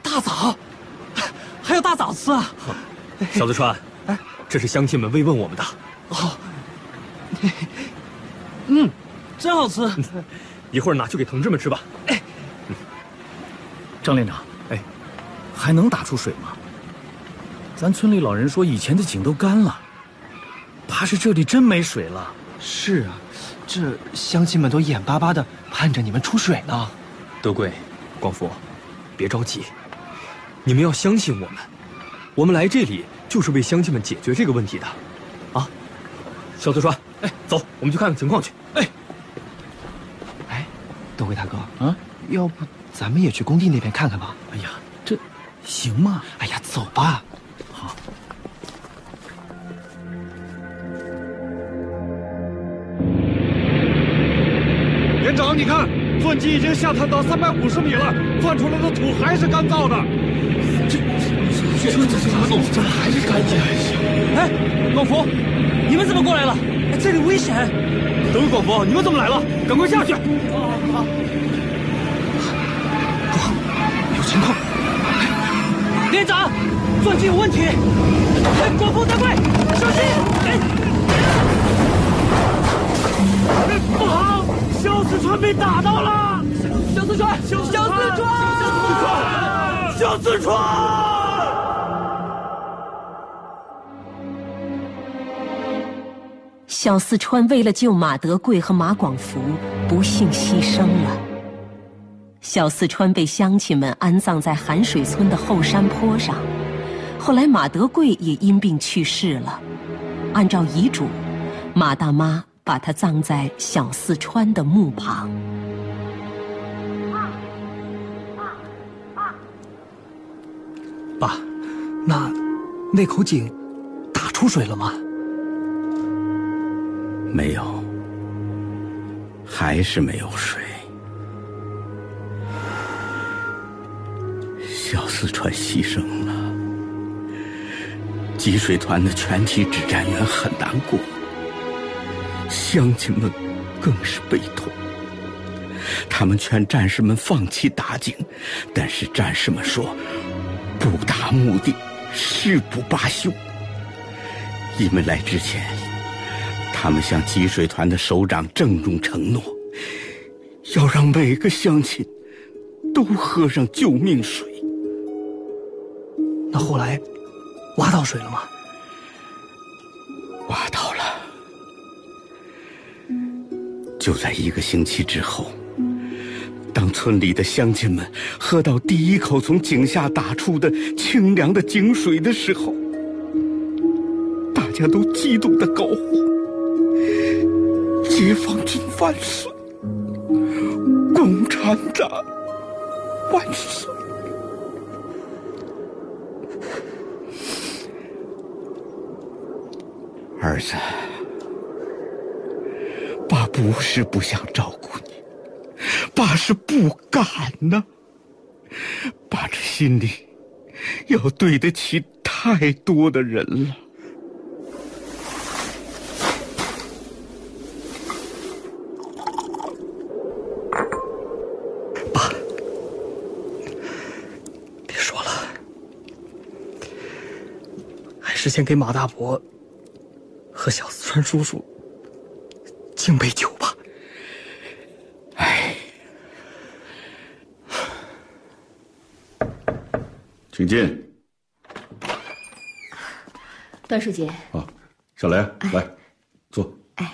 大枣，还有大枣吃啊！ 小四川，这是乡亲们慰问我们的。 哦，真好吃。 一会儿拿去给同志们吃吧。 张连长，还能打出水吗？咱村里老人说以前的井都干了，怕是这里真没水了。 是啊，这乡亲们都眼巴巴的盼着你们出水呢。 德贵、广福，别着急，你们要相信我们来这里就是为乡亲们解决这个问题的，啊！小四川，走，我们去看看情况去。 德贵大哥啊， 要不咱们也去工地那边看看吧？ 哎呀，这行吗？ 哎呀，走吧。 好。 连长，你看，钻机已经下探到350米了，钻出来的土还是干燥的。 这还是干净。广福，你们怎么过来了？这里危险。 德贵、广福，你们怎么来了？赶快下去！ 好。 有情况。 连长，钻机有问题。广福、德贵，小心！不好，小四川被打到了！小四川！ 小四川为了救马德贵和马广福，不幸牺牲了。小四川被乡亲们安葬在寒水村的后山坡上，后来马德贵也因病去世了。按照遗嘱，马大妈把他葬在小四川的墓旁。 爸，那口井打出水了吗？ 没有，还是没有水。小四川牺牲了，集水团的全体指战员很难过，乡亲们更是悲痛。他们劝战士们放弃打井，但是战士们说，不达目的誓不罢休。因为来之前，他们向集水团的首长郑重承诺，要让每个乡亲都喝上救命水。 那后来挖到水了吗？ 挖到了。就在1个星期之后，当村里的乡亲们喝到第一口从井下打出的清凉的井水的时候，大家都激动地高呼：解放军万岁！共产党万岁！儿子，爸不是不想照顾你，爸是不敢呐。爸这心里要对得起太多的人了。 爸，别说了，还是先给马大伯和小四川叔叔敬杯酒吧。 请进。 段书记。 小雷，来，坐。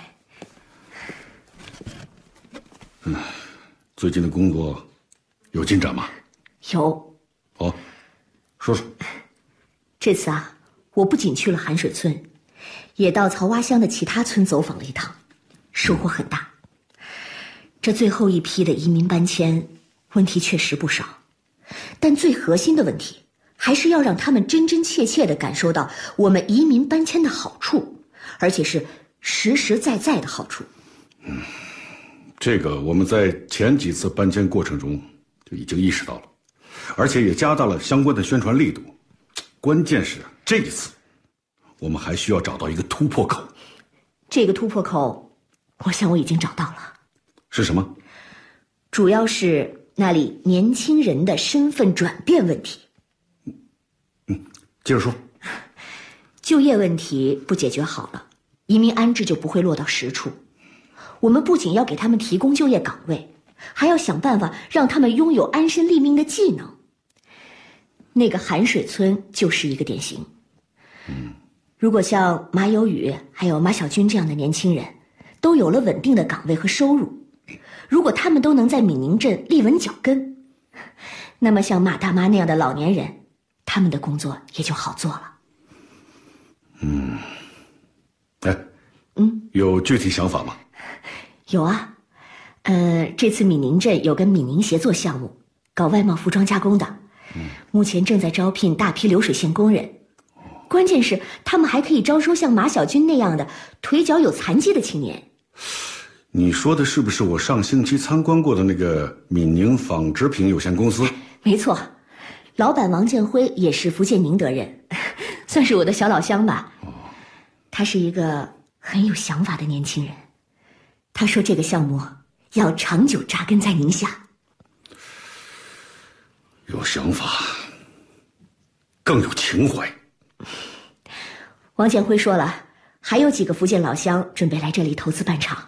最近的工作有进展吗？ 有。 好，说说。 这次我不仅去了寒水村，也到曹洼乡的其他村走访了一趟，收获很大。这最后一批的移民搬迁问题确实不少，但最核心的问题还是要让他们真真切切地感受到我们移民搬迁的好处，而且是实实在在的好处。 这个我们在前几次搬迁过程中就已经意识到了，而且也加大了相关的宣传力度。关键是这一次我们还需要找到一个突破口。 这个突破口我想我已经找到了。 是什么？ 主要是那里年轻人的身份转变问题。 接着说。 就业问题不解决好了，移民安置就不会落到实处。我们不仅要给他们提供就业岗位，还要想办法让他们拥有安身立命的技能。那个寒水村就是一个典型。如果像马有宇还有马小军这样的年轻人都有了稳定的岗位和收入，如果他们都能在闽宁镇立稳脚跟，那么像马大妈那样的老年人，他们的工作也就好做了。 有具体想法吗？ 有啊，这次闽宁镇有个闽宁协作项目，搞外贸服装加工的，目前正在招聘大批流水线工人。关键是他们还可以招收像马小军那样的腿脚有残疾的青年。 你说的是不是我上星期参观过的那个闽宁纺织品有限公司？ 没错，老板王建辉也是福建宁德人，算是我的小老乡吧。他是一个很有想法的年轻人，他说这个项目要长久扎根在宁夏。 有想法，更有情怀。 王建辉说了，还有几个福建老乡准备来这里投资办厂。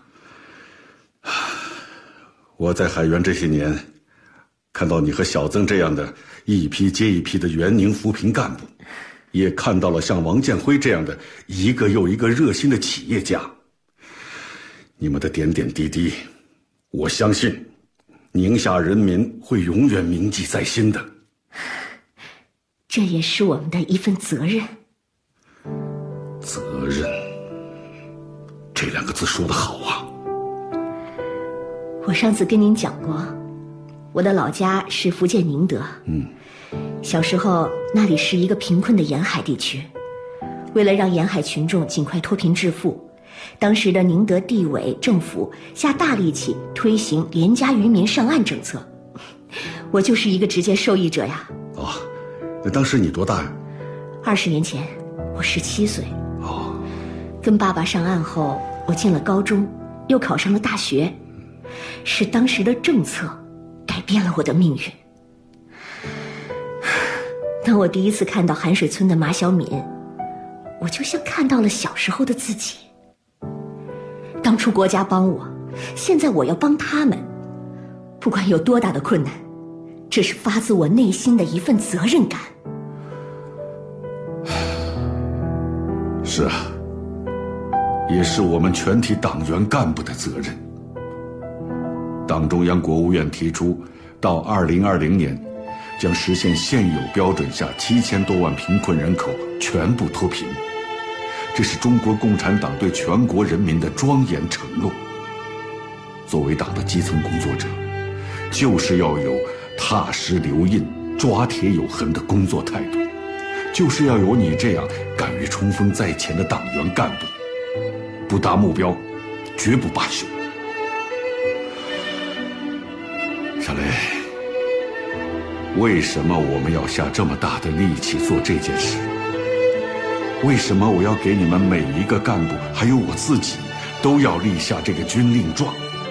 我在海员这些年，看到你和小曾这样的一批接一批的援宁扶贫干部，也看到了像王建辉这样的一个又一个热心的企业家。你们的点点滴滴，我相信宁夏人民会永远铭记在心的。 这也是我们的一份责任。 责任，这两个字说得好啊。 我上次跟您讲过，我的老家是福建宁德。小时候那里是一个贫困的沿海地区，为了让沿海群众尽快脱贫致富，当时的宁德地委政府下大力气推行廉价渔民上岸政策，我就是一个直接受益者呀。 那当时你多大呀 ？20年前我17岁。跟爸爸上岸后，我进了高中，又考上了大学，是当时的政策改变了我的命运。当我第一次看到寒水村的马小敏，我就像看到了小时候的自己。当初国家帮我，现在我要帮他们，不管有多大的困难，这是发自我内心的一份责任感。 是啊，也是我们全体党员干部的责任。党中央、国务院提出，到2020年，将实现现有标准下7000多万贫困人口全部脱贫。这是中国共产党对全国人民的庄严承诺。作为党的基层工作者，就是要有踏实留印、抓铁有痕的工作态度，就是要有你这样敢于冲锋在前的党员干部，不达目标，绝不罢休。小雷，为什么我们要下这么大的力气做这件事？为什么我要给你们每一个干部，还有我自己，都要立下这个军令状？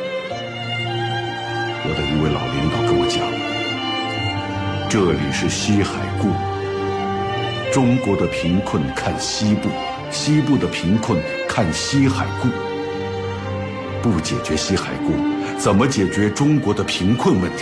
我的一位老领导跟我讲，这里是西海固，中国的贫困看西部，西部的贫困看西海固。不解决西海固，怎么解决中国的贫困问题？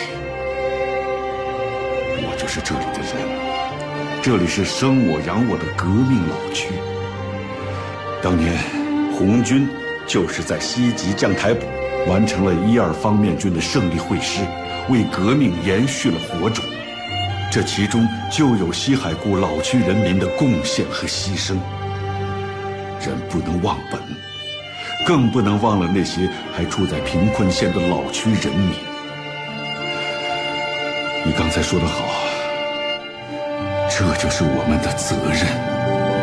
我就是这里的人，这里是生我养我的革命老区。当年红军就是在西吉将台堡完成了1、2方面军的胜利会师，为革命延续了火种。这其中就有西海固老区人民的贡献和牺牲。人不能忘本，更不能忘了那些还处在贫困线的老区人民。你刚才说得好，这就是我们的责任。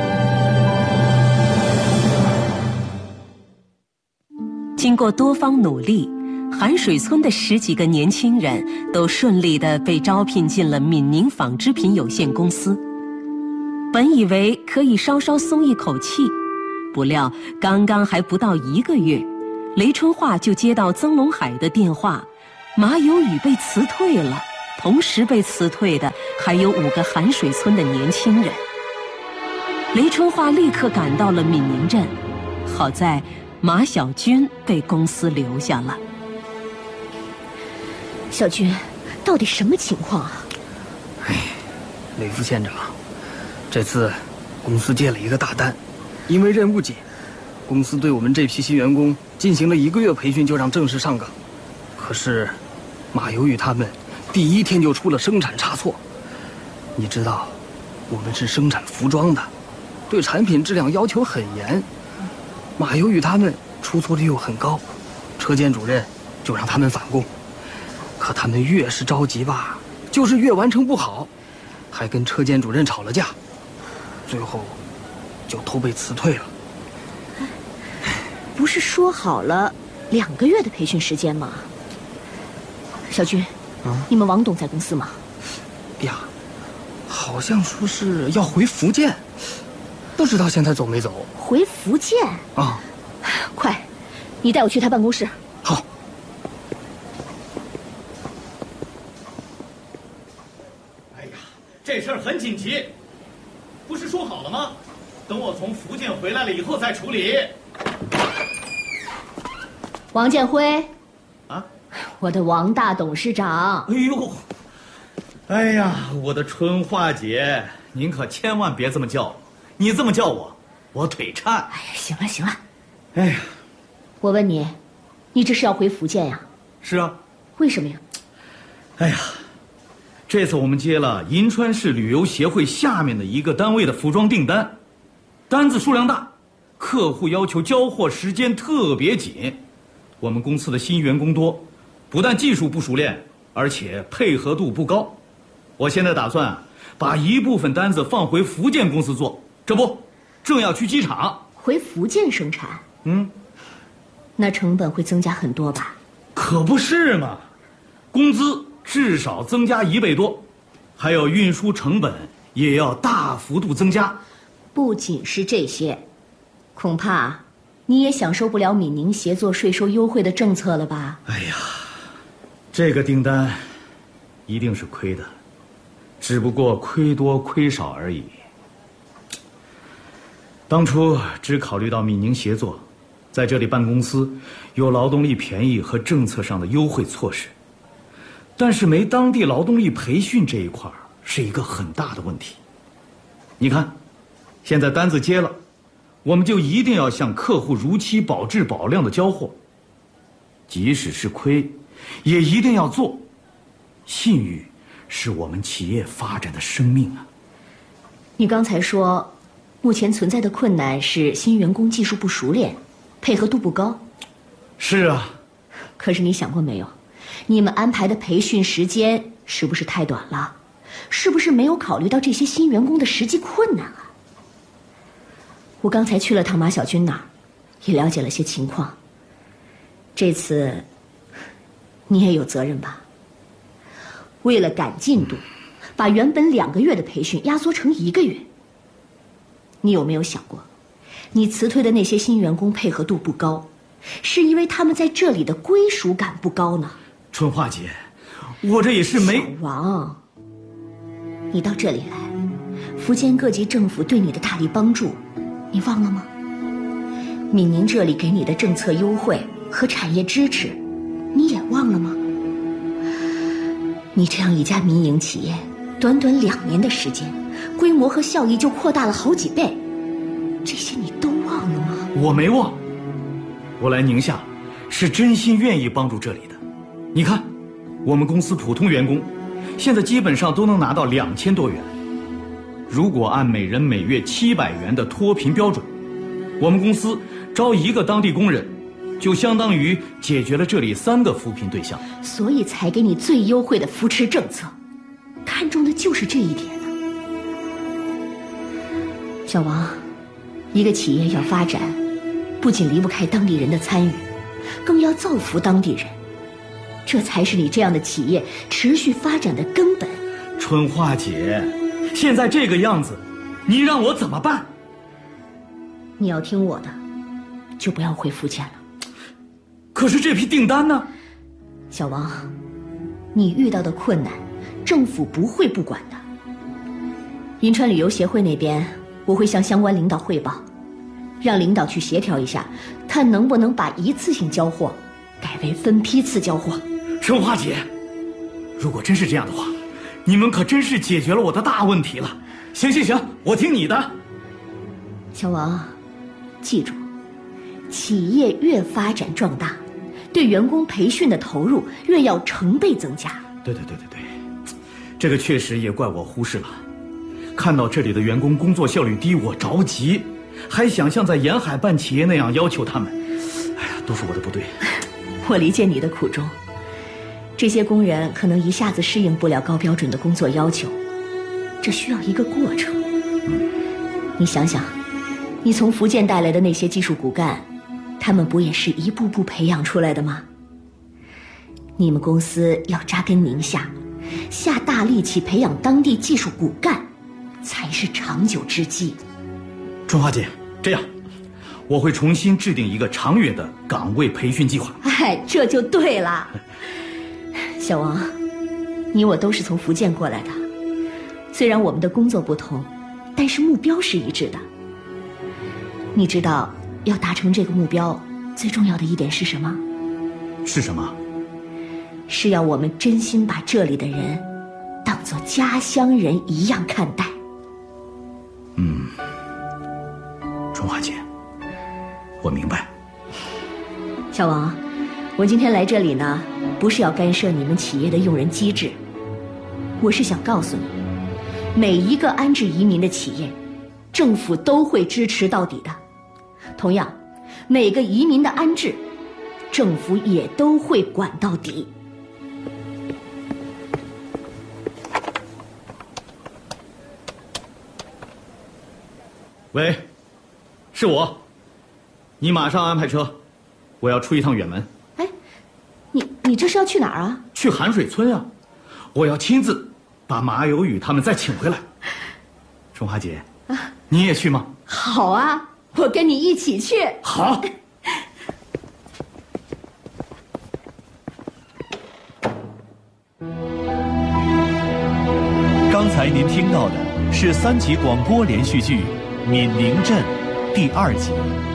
经过多方努力，寒水村的10几个年轻人都顺利地被招聘进了闽宁纺织品有限公司。本以为可以稍稍松一口气，不料刚刚还不到1个月，雷春化就接到曾龙海的电话，马有宇被辞退了，同时被辞退的还有5个寒水村的年轻人。 雷春化立刻赶到了闽宁镇，好在马小军被公司留下了。 小军，到底什么情况啊？ 雷副县长，这次公司接了一个大单，因为任务紧，公司对我们这批新员工进行了1个月培训就让正式上岗。可是马由宇他们第1天就出了生产差错。你知道，我们是生产服装的，对产品质量要求很严。马由宇他们出错率又很高，车间主任就让他们返工。可他们越是着急吧，就是越完成不好，还跟车间主任吵了架，最后就都被辞退了。 不是说好了2个月的培训时间吗？小军，你们王董在公司吗？ 呀，好像说是要回福建，不知道现在走没走。 回福建啊？ 快，你带我去他办公室。 好。 哎呀，这事儿很紧急，不是说好了吗？等我从福建回来了以后再处理。 王建辉， 啊， 我的王大董事长。 哎呦，哎呀，我的春化姐，您可千万别这么叫我，你这么叫我，我腿颤。 哎呀，行了行了。 哎呀， 我问你，你这是要回福建呀？ 是啊。 为什么呀？ 哎呀，这次我们接了银川市旅游协会下面的一个单位的服装订单，单子数量大，客户要求交货时间特别紧。我们公司的新员工多，不但技术不熟练，而且配合度不高。我现在打算把一部分单子放回福建公司做，这不，正要去机场。 回福建生产？那成本会增加很多吧？ 可不是嘛，工资至少增加1倍多，还有运输成本也要大幅度增加。 不仅是这些，恐怕你也享受不了闽宁协作税收优惠的政策了吧？ 哎呀，这个订单一定是亏的，只不过亏多亏少而已。当初只考虑到闽宁协作在这里办公司有劳动力便宜和政策上的优惠措施，但是没当地劳动力培训这一块是一个很大的问题。你看，现在单子接了，我们就一定要向客户如期保质保量的交货，即使是亏也一定要做。信誉是我们企业发展的生命啊。 你刚才说目前存在的困难是新员工技术不熟练，配合度不高。 是啊。 可是你想过没有，你们安排的培训时间是不是太短了？是不是没有考虑到这些新员工的实际困难啊？我刚才去了趟马小军那儿，也了解了些情况。这次你也有责任吧？为了赶进度，把原本2个月的培训压缩成1个月。你有没有想过，你辞退的那些新员工配合度不高，是因为他们在这里的归属感不高呢？ 春花姐，我这也是没…… 小王，你到这里来，福建各级政府对你的大力帮助，你忘了吗？闽宁这里给你的政策优惠和产业支持，你也忘了吗？你这样一家民营企业，短短2年的时间，规模和效益就扩大了好几倍，这些你都忘了吗？ 我没忘，我来宁夏是真心愿意帮助这里的。你看，我们公司普通员工现在基本上都能拿到2000多元，如果按每人每月700元的脱贫标准，我们公司招1个当地工人，就相当于解决了这里3个扶贫对象。 所以才给你最优惠的扶持政策，看重的就是这一点呢。小王，一个企业要发展，不仅离不开当地人的参与，更要造福当地人，这才是你这样的企业持续发展的根本。 春花姐，现在这个样子，你让我怎么办？ 你要听我的，就不要回福建了。 可是这批订单呢？ 小王，你遇到的困难，政府不会不管的。银川旅游协会那边我会向相关领导汇报，让领导去协调一下，看能不能把一次性交货改为分批次交货。 春花姐，如果真是这样的话，你们可真是解决了我的大问题了。行，我听你的。 小王，记住，企业越发展壮大，对员工培训的投入越要成倍增加。 对，这个确实也怪我忽视了。看到这里的员工工作效率低，我着急，还想像在沿海办企业那样要求他们。哎呀，都是我的不对。 我理解你的苦衷，这些工人可能一下子适应不了高标准的工作要求，这需要一个过程。你想想，你从福建带来的那些技术骨干，他们不也是一步步培养出来的吗？你们公司要扎根宁夏，下大力气培养当地技术骨干，才是长久之计。 春花姐，这样，我会重新制定一个长远的岗位培训计划。 哎，这就对了。小王，你我都是从福建过来的，虽然我们的工作不同，但是目标是一致的。你知道要达成这个目标最重要的一点是什么？ 是什么？ 是要我们真心把这里的人当作家乡人一样看待。 春花姐，我明白。 小王，我今天来这里呢，不是要干涉你们企业的用人机制，我是想告诉你，每一个安置移民的企业，政府都会支持到底的。同样，每个移民的安置，政府也都会管到底。 喂，是我，你马上安排车，我要出一趟远门。 哎，你这是要去哪儿啊？ 去寒水村啊，我要亲自把马有雨他们再请回来。春花姐，你也去吗？ 好啊，我跟你一起去。 好。 刚才您听到的是3集广播连续剧《闽宁镇》第2集。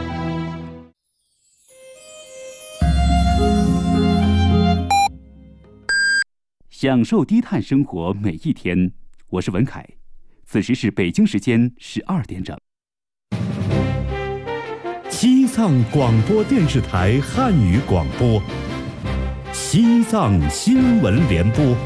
享受低碳生活每一天，我是文凯。此时是北京时间12点整。 西藏广播电视台汉语广播，西藏新闻联播。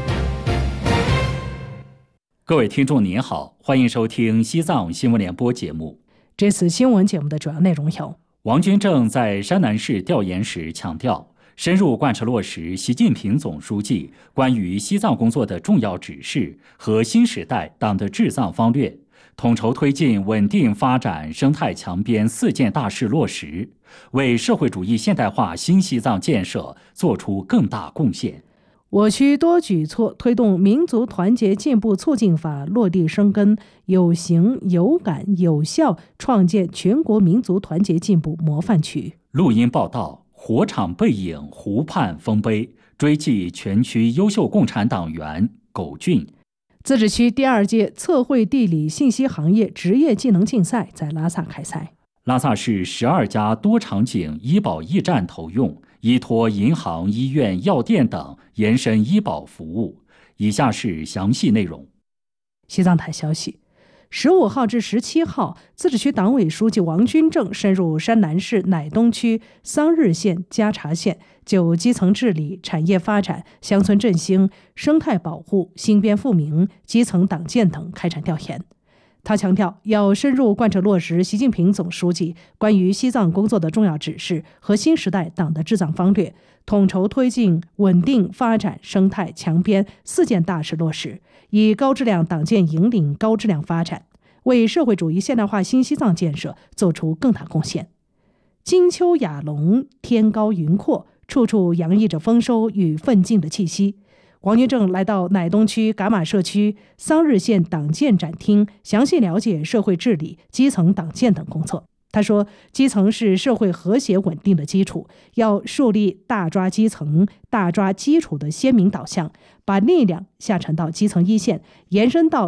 各位听众您好，欢迎收听西藏新闻联播节目。 这次新闻节目的主要内容有： 王军正在山南市调研时强调，深入贯彻落实习近平总书记关于西藏工作的重要指示和新时代党的治藏方略，统筹推进稳定发展生态强边4件大事落实，为社会主义现代化新西藏建设作出更大贡献。 我区多举措推动民族团结进步促进法落地生根，有形有感有效创建全国民族团结进步模范区。 录音报道：火场背影湖畔丰碑，追记全区优秀共产党员苟俊。 自治区第2届测绘地理信息行业职业技能竞赛在拉萨开赛。 拉萨市12家多场景医保驿站投用，依托银行、医院、药店等延伸医保服务。以下是详细内容。 西藏台消息，15号至17号，自治区党委书记王军正深入山南市乃东区桑日县、加查县，就基层治理、产业发展、乡村振兴、生态保护、新边富民、基层党建等开展调研。他强调，要深入贯彻落实习近平总书记关于西藏工作的重要指示和新时代党的治藏方略，统筹推进稳定发展生态强边4件大事落实，以高质量党建引领高质量发展，为社会主义现代化新西藏建设做出更大贡献。金秋雅隆，天高云阔，处处洋溢着丰收与奋进的气息。王军正来到乃东区噶玛社区桑日县党建展厅，详细了解社会治理、基层党建等工作。他说，基层是社会和谐稳定的基础，要树立大抓基层、大抓基础的鲜明导向，把力量下沉到基层一线，延伸到